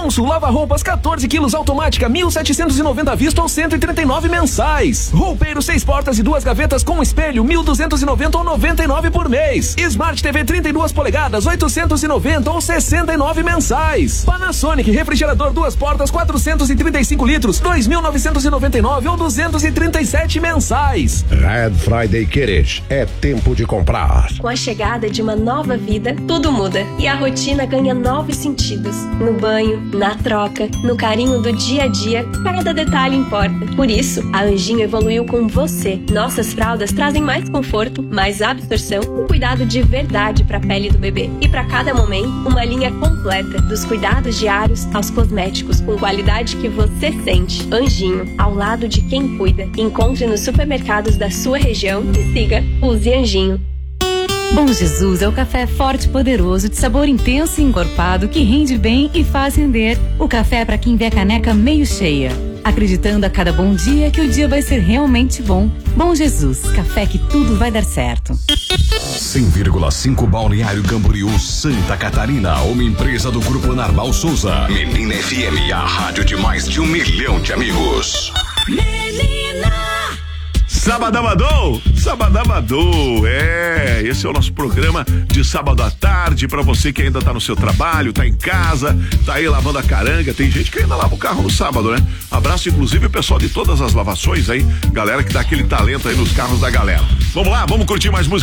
Consul lava-roupas 14 quilos automática 1.790 à vista ou 139 mensais. Roupeiro 6 portas e 2 gavetas com espelho 1.290 ou 99 por mês. Smart TV 32 polegadas 890 ou 69 mensais. Panasonic refrigerador 2 portas 435 litros 2.999 ou 237 mensais. Red Friday Queres, é tempo de comprar. Com a chegada de uma nova vida, tudo muda e a rotina ganha novos sentidos. No banho, na troca, no carinho do dia a dia, cada detalhe importa. Por isso, a Anjinho evoluiu com você. Nossas fraldas trazem mais conforto, mais absorção, um cuidado de verdade para a pele do bebê. E para cada momento, uma linha completa, dos cuidados diários aos cosméticos, com qualidade que você sente. Anjinho, ao lado de quem cuida. Encontre nos supermercados da sua região e siga Use Anjinho. Bom Jesus é o café forte e poderoso, de sabor intenso e encorpado, que rende bem e faz render. O café é para quem vê a caneca meio cheia, acreditando a cada bom dia que o dia vai ser realmente bom. Bom Jesus, café que tudo vai dar certo. 100,5 Balneário Camboriú, Santa Catarina, uma empresa do Grupo Narval Souza. Menina FM, a rádio de mais de 1 milhão de amigos. Sabadabadou, esse é o nosso programa de sábado à tarde, pra você que ainda tá no seu trabalho, tá em casa, tá aí lavando a caranga, tem gente que ainda lava o carro no sábado, né? Abraço inclusive o pessoal de todas as lavações aí, galera que dá aquele talento aí nos carros da galera. Vamos lá, vamos curtir mais música.